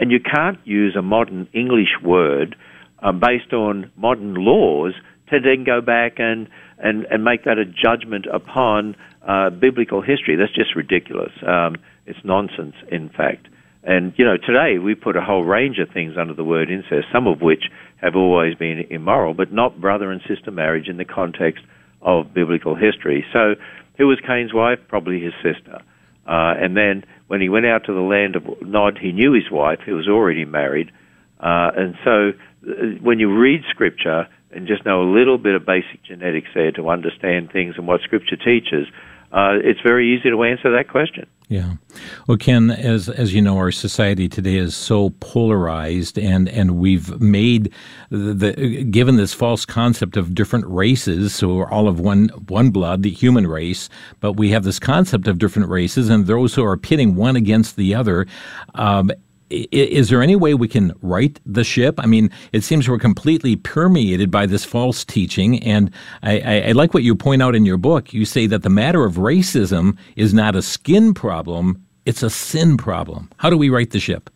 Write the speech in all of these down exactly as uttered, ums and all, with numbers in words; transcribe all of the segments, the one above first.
and you can't use a modern English word uh, based on modern laws to then go back and, and, and make that a judgment upon uh, biblical history. That's just ridiculous. Um, it's nonsense, in fact. And, you know, today we put a whole range of things under the word incest, some of which have always been immoral, but not brother and sister marriage in the context of biblical history. So who was Cain's wife? Probably his sister. Uh, and then when he went out to the land of Nod, he knew his wife, who was already married. Uh, and so uh, when you read Scripture and just know a little bit of basic genetics there to understand things and what Scripture teaches, uh, it's very easy to answer that question. Yeah. Well, Ken, as as you know, our society today is so polarized, and, and we've made the, the given this false concept of different races, so we're all of one one blood, the human race, but we have this concept of different races, and those who are pitting one against the other. Um, Is there any way we can right the ship? I mean, it seems we're completely permeated by this false teaching, and I, I, I like what you point out in your book. You say that the matter of racism is not a skin problem, it's a sin problem. How do we right the ship?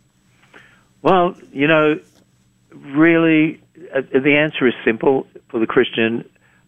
Well, you know, really, uh, the answer is simple for the Christian.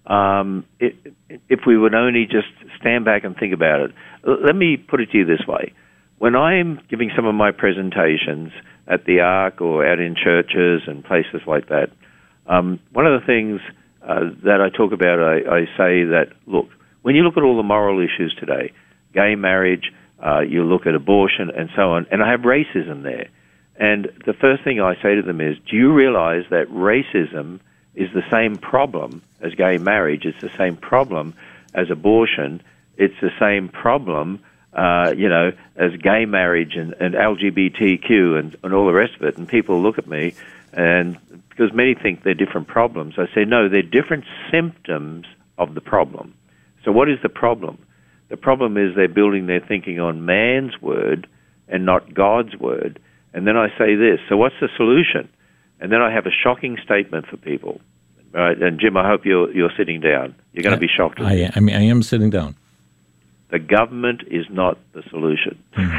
Um, it, if we would only just stand back and think about it. Let me put it to you this way. When I'm giving some of my presentations at the Ark or out in churches and places like that, um, one of the things uh, that I talk about, I, I say that, look, when you look at all the moral issues today, gay marriage, uh, you look at abortion and so on, and I have racism there. And the first thing I say to them is, do you realize that racism is the same problem as gay marriage? It's the same problem as abortion. It's the same problem Uh, you know, as gay marriage and, and L G B T Q and, and all the rest of it. And people look at me, and because many think they're different problems, I say, no, they're different symptoms of the problem. So what is the problem? The problem is they're building their thinking on man's word and not God's word. And then I say this, so what's the solution? And then I have a shocking statement for people. Right? And Jim, I hope you're, you're sitting down. You're going to be shocked. I, I mean, I am sitting down. The government is not the solution.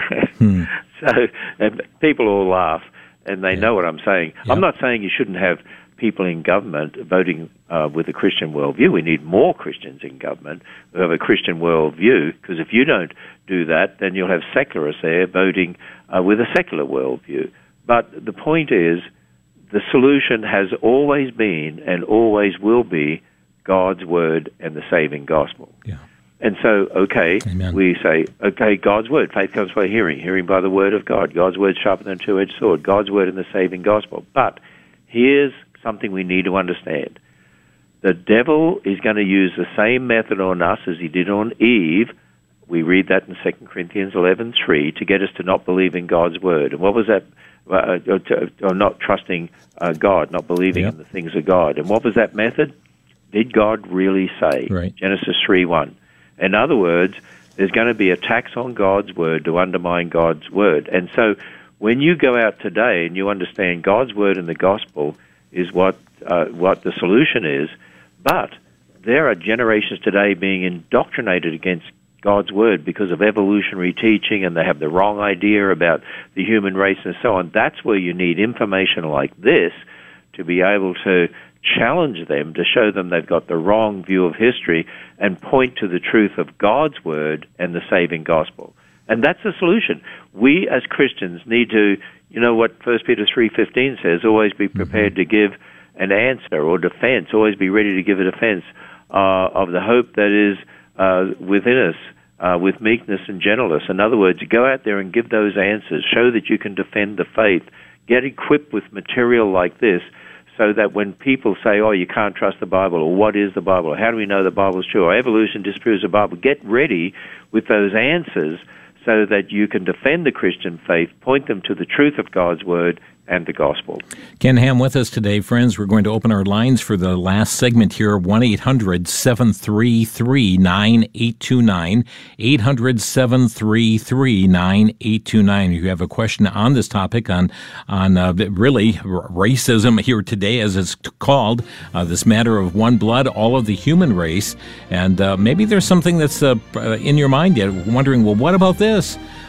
Mm. So and people all laugh, and they yeah. know what I'm saying. Yep. I'm not saying you shouldn't have people in government voting uh, with a Christian worldview. We need more Christians in government who have a Christian worldview, because if you don't do that, then you'll have secularists there voting uh, with a secular worldview. But the point is, the solution has always been and always will be God's word and the saving gospel. Yeah. And so, okay, Amen. We say, okay, God's word. Faith comes by hearing, hearing by the word of God. God's word sharper than a two-edged sword. God's word in the saving gospel. But here's something we need to understand. The devil is going to use the same method on us as he did on Eve. We read that in Second Corinthians eleven three to get us to not believe in God's word. And what was that? Uh, to, or not trusting uh, God, not believing yep. in the things of God. And what was that method? Did God really say? Right. Genesis three one. In other words, there's going to be attacks on God's word to undermine God's word. And so when you go out today and you understand God's word and the gospel is what uh, what the solution is, but there are generations today being indoctrinated against God's word because of evolutionary teaching, and they have the wrong idea about the human race and so on. That's where you need information like this to be able to challenge them, to show them they've got the wrong view of history and point to the truth of God's word and the saving gospel. And that's the solution. We as Christians need to, you know what First Peter three fifteen says, always be prepared to give an answer or defense, always be ready to give a defense uh, of the hope that is uh, within us uh, with meekness and gentleness. In other words, go out there and give those answers, show that you can defend the faith, get equipped with material like this, so that when people say, oh, you can't trust the Bible, or what is the Bible, or how do we know the Bible's true, or evolution disproves the Bible, get ready with those answers so that you can defend the Christian faith, point them to the truth of God's word and the gospel. Ken Ham with us today, friends. We're going to open our lines for the last segment here, one eight hundred seven three three nine eight two nine, eight hundred seven three three nine eight two nine. If you have a question on this topic, on on uh, really r- racism here today, as it's called, uh, this matter of one blood, all of the human race, and uh, maybe there's something that's uh, in your mind yet, wondering, well, what about this?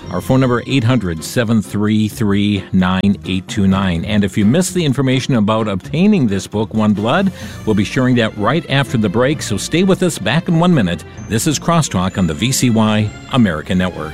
Our phone number, eight hundred, seven three three, nine eight two nine. And if you missed the information about obtaining this book, One Blood, we'll be sharing that right after the break, so stay with us. Back in one minute. This is Crosstalk on the V C Y American Network.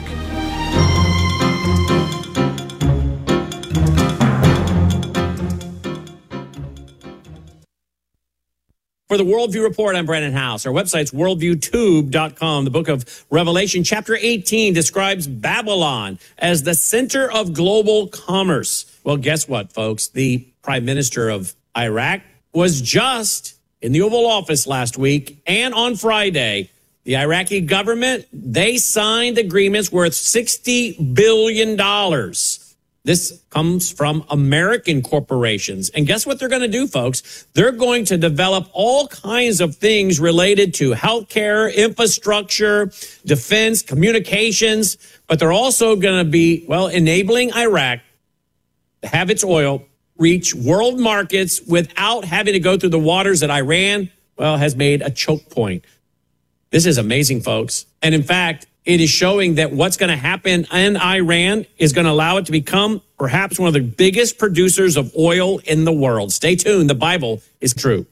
For the Worldview Report, I'm Brandon House. Our website's worldview tube dot com. The book of Revelation, chapter eighteen, describes Babylon as the center of global commerce. Well, guess what, folks? The Prime Minister of Iraq was just in the Oval Office last week, and on Friday, the Iraqi government, they signed agreements worth sixty billion dollars. This comes from American corporations. And guess what they're going to do, folks? They're going to develop all kinds of things related to healthcare, infrastructure, defense, communications. But they're also going to be, well, enabling Iraq to have its oil reach world markets without having to go through the waters that Iran, well, has made a choke point. This is amazing, folks. And in fact, it is showing that what's going to happen in Iran is going to allow it to become perhaps one of the biggest producers of oil in the world. Stay tuned. The Bible is true.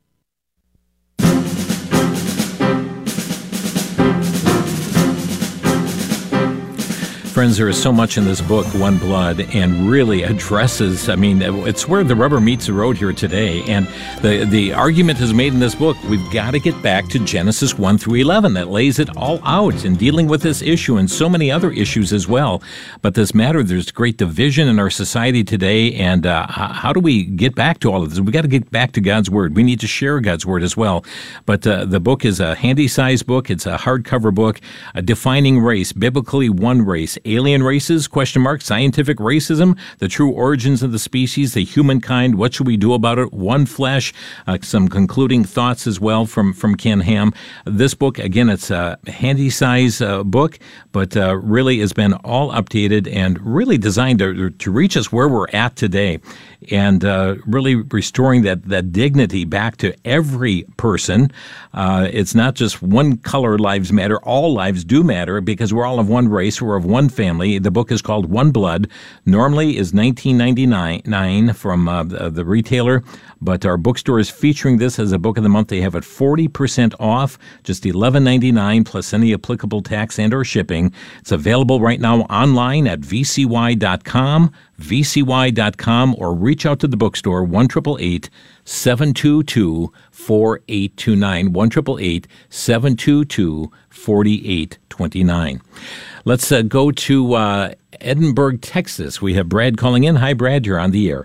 Friends, there is so much in this book, One Blood, and really addresses, I mean, it's where the rubber meets the road here today. And the, the argument is made in this book, we've got to get back to Genesis one through eleven. That lays it all out in dealing with this issue and so many other issues as well. But this matter, there's great division in our society today. And uh, how do we get back to all of this? We got to get back to God's Word. We need to share God's Word as well. But uh, the book is a handy-sized book. It's a hardcover book, a defining race, biblically one race. Alien races, question mark, scientific racism, the true origins of the species, the humankind, what should we do about it, one flesh, uh, some concluding thoughts as well from, from Ken Ham. This book, again, it's a handy-size uh, book, but uh, really has been all updated and really designed to, to reach us where we're at today and uh, really restoring that, that dignity back to every person. Uh, it's not just one color lives matter. All lives do matter because we're all of one race. We're of one family. The book is called One Blood. Normally is nineteen ninety-nine from uh, the, the retailer, but our bookstore is featuring this as a book of the month. They have it forty percent off, just eleven ninety-nine plus any applicable tax and or shipping. It's available right now online at v c y dot com, v c y dot com, or reach out to the bookstore, one eight eight eight, seven two two, four eight two nine, one eight eight eight, seven two two, four eight two nine. Let's uh, go to uh, Edinburgh, Texas. We have Brad calling in. Hi, Brad. You're on the air.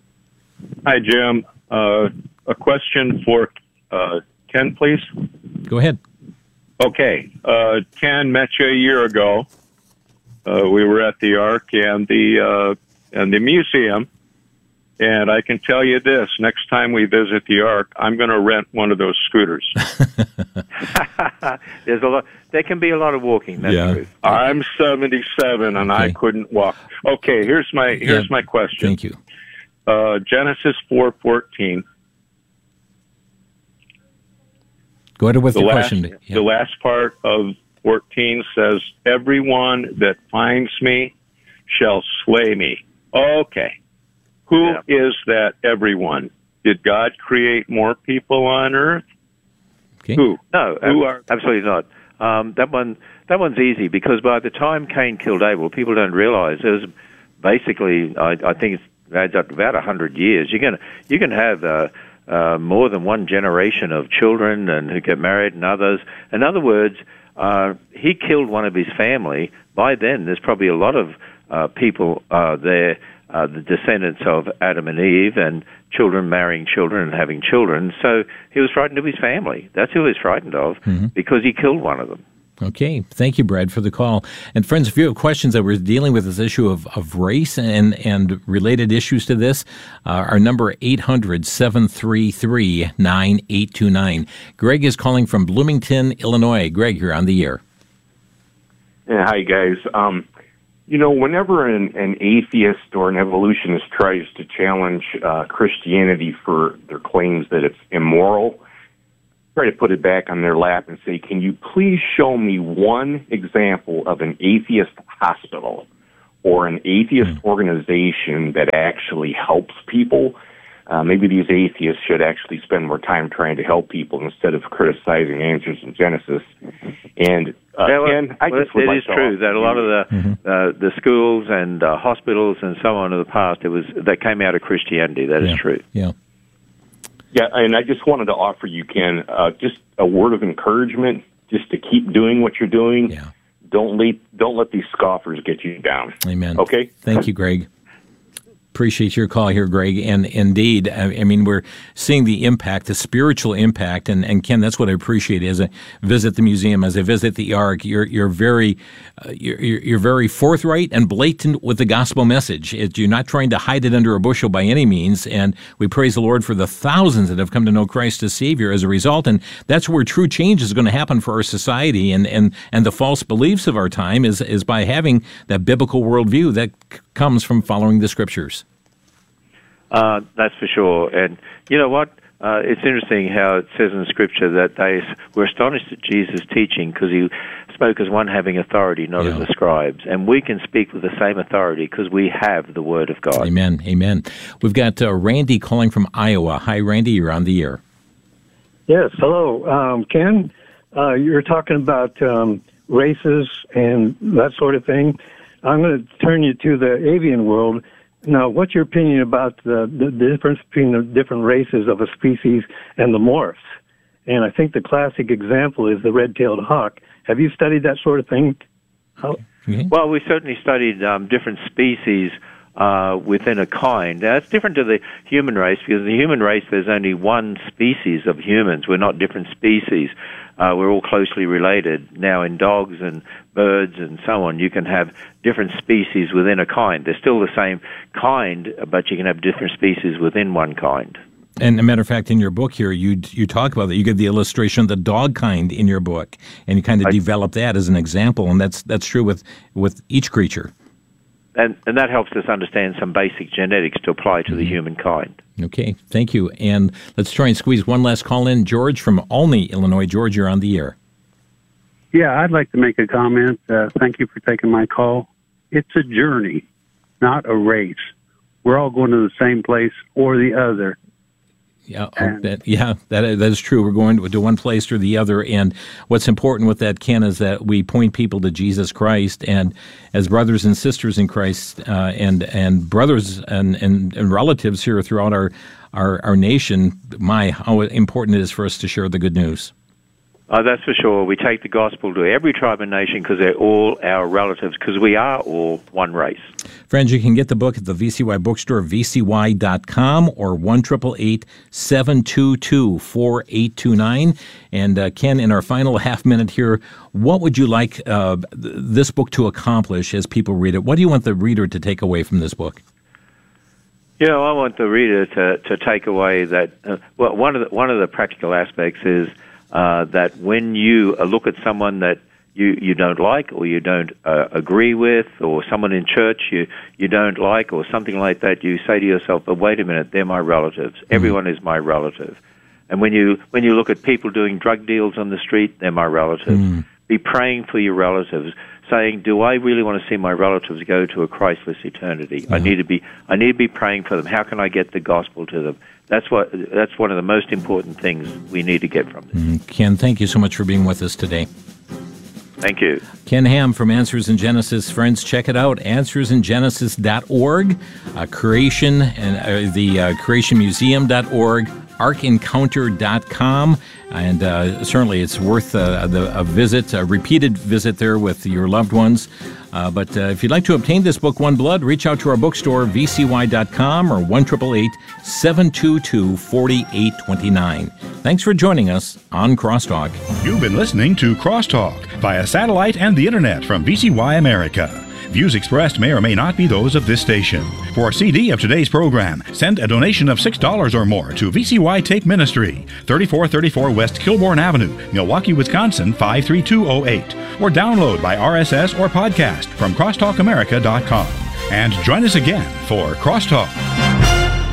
Hi, Jim. Uh, a question for uh, Ken, please. Go ahead. Okay. Uh, Ken met you a year ago. Uh, we were at the Ark and the uh, and the museum, and I can tell you this: next time we visit the Ark, I'm going to rent one of those scooters. There's a lot. There can be a lot of walking. That's yeah. true. I'm seventy-seven and okay. I couldn't walk. Okay, here's my here's yeah. my question. Thank you. Uh, Genesis four fourteen. Go ahead with the the last, question. Yeah. The last part of fourteen says, "Everyone that finds me shall slay me." Okay, who yeah. is that everyone? Did God create more people on earth? Okay. Who? No, who are absolutely not. Um, that one, that one's easy because by the time Cain killed Abel, people don't realize it was basically. I, I think it's adds up to about a hundred years. You're gonna you can have uh, uh, more than one generation of children and who get married and others. In other words, uh, he killed one of his family. By then, there's probably a lot of uh, people uh, there, uh, the descendants of Adam and Eve, and children marrying children and having children. So he was frightened of his family. That's who he was frightened of mm-hmm. because he killed one of them. Okay. Thank you, Brad, for the call. And friends, if you have questions that we're dealing with this issue of, of race and, and related issues to this, uh, our number eight hundred, seven three three, nine eight two nine. Greg is calling from Bloomington, Illinois. Greg, you're on the air. Yeah, hi, guys. Um, you know, whenever an, an atheist or an evolutionist tries to challenge uh, Christianity for their claims that it's immoral, try to put it back on their lap and say, can you please show me one example of an atheist hospital or an atheist mm. organization that actually helps people? Uh, maybe these atheists should actually spend more time trying to help people instead of criticizing Answers in Genesis. And uh, yeah, well, and I well, just would it like is to true that a lot of the mm-hmm. uh, the schools and uh, hospitals and so on in the past, it was that came out of Christianity. That yeah. is true. Yeah. Yeah, and I just wanted to offer you, Ken, uh, just a word of encouragement, just to keep doing what you're doing. Yeah. Don't let don't let these scoffers get you down. Amen. Okay. Thank you, Greg. Appreciate your call here, Greg. And indeed, I, I mean, we're seeing the impact, the spiritual impact. And, and Ken, that's what I appreciate as I visit the museum, as I visit the Ark. You're you're very uh, you're you're very forthright and blatant with the gospel message. It, you're not trying to hide it under a bushel by any means. And we praise the Lord for the thousands that have come to know Christ as Savior as a result. And that's where true change is going to happen for our society. And and and the false beliefs of our time is is by having that biblical worldview that c- comes from following the Scriptures. Uh, that's for sure. And you know what? Uh, it's interesting how it says in Scripture that they were astonished at Jesus' teaching because he spoke as one having authority, not yeah. as the scribes. And we can speak with the same authority because we have the Word of God. Amen. Amen. We've got uh, Randy calling from Iowa. Hi, Randy. You're on the air. Yes. Hello, um, Ken. Uh, you're talking about um, races and that sort of thing. I'm going to turn you to the avian world. Now, what's your opinion about the, the difference between the different races of a species and the morphs? And I think the classic example is the red-tailed hawk. Have you studied that sort of thing? How? Okay. Well, we certainly studied um, different species uh, within a kind. Now, that's different to the human race because in the human race there's only one species of humans. We're not different species. Uh, we're all closely related. Now, in dogs and birds and so on, you can have different species within a kind. They're still the same kind, but you can have different species within one kind. And a matter of fact, in your book here, you you talk about that. You give the illustration of the dog kind in your book, and you kind of I, develop that as an example, and that's that's true with, with each creature. And and that helps us understand some basic genetics to apply to mm-hmm. the human kind. Okay, thank you. And let's try and squeeze one last call in. George from Olney, Illinois. George, you're on the air. Yeah, I'd like to make a comment. Uh, thank you for taking my call. It's a journey, not a race. We're all going to the same place or the other. Yeah, oh, that, yeah, that that is true. We're going to, to one place or the other, and what's important with that, Ken, is that we point people to Jesus Christ, and as brothers and sisters in Christ, uh, and and brothers and, and, and relatives here throughout our, our our nation. My, how important it is for us to share the good news. Oh, that's for sure. We take the gospel to every tribe and nation because they're all our relatives, because we are all one race. Friends, you can get the book at the V C Y bookstore, v c y dot com, or one eight eight eight, seven two two, four eight two nine. And uh, Ken, in our final half minute here, what would you like uh, th- this book to accomplish as people read it? What do you want the reader to take away from this book? You know, I want the reader to, to take away that, uh, well, one of the, one of the practical aspects is Uh, that when you uh, look at someone that you, you don't like or you don't uh, agree with, or someone in church you, you don't like or something like that, you say to yourself, but wait a minute, they're my relatives. Mm-hmm. Everyone is my relative. And when you when you look at people doing drug deals on the street, they're my relatives. Mm-hmm. Be praying for your relatives, saying, do I really want to see my relatives go to a Christless eternity? Mm-hmm. I need to be I need to be praying for them. How can I get the gospel to them? That's what. That's one of the most important things we need to get from this. Mm, Ken, thank you so much for being with us today. Thank you. Ken Ham from Answers in Genesis. Friends, check it out, answers in genesis dot org, uh, creation, and uh, the uh, creation museum dot org, ark encounter dot com, and uh, certainly it's worth uh, the, a visit, a repeated visit there with your loved ones. Uh, but uh, if you'd like to obtain this book, One Blood, reach out to our bookstore, v c y dot com, or one eight eight eight, seven two two, four eight two nine. Thanks for joining us on Crosstalk. You've been listening to Crosstalk via satellite and the internet from V C Y America. Views expressed may or may not be those of this station. For a C D of today's program, send a donation of six dollars or more to V C Y Tape Ministry, thirty-four thirty-four West Kilbourne Avenue, Milwaukee, Wisconsin, five three two oh eight. Or download by R S S or podcast from crosstalk america dot com. And join us again for Crosstalk.